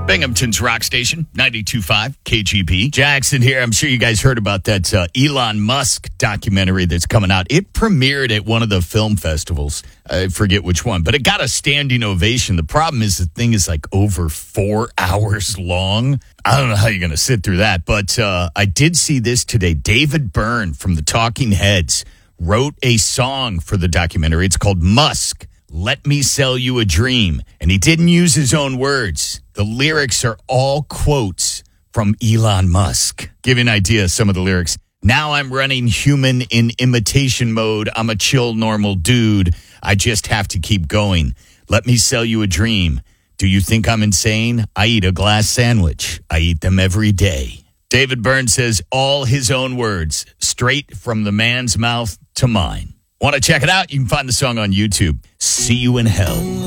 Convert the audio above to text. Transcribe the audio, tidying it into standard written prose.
Binghamton's Rock Station, 92.5 KGB. Jackson here. I'm sure you guys heard about that Elon Musk documentary that's coming out. It premiered at one of the film festivals. I forget which one, but it got a standing ovation. The problem is the thing is like over 4 hours long. I don't know how you're going to sit through that, but I did see this today. David Byrne from the Talking Heads wrote a song for the documentary. It's called Musk, Let Me Sell You a Dream. And he didn't use his own words. The lyrics are all quotes from Elon Musk. Give you an idea of some of the lyrics. Now I'm running human in imitation mode. I'm a chill, normal dude. I just have to keep going. Let me sell you a dream. Do you think I'm insane? I eat a glass sandwich. I eat them every day. David Byrne says all his own words, straight from the man's mouth to mine. Want to check it out? You can find the song on YouTube. See You in Hell.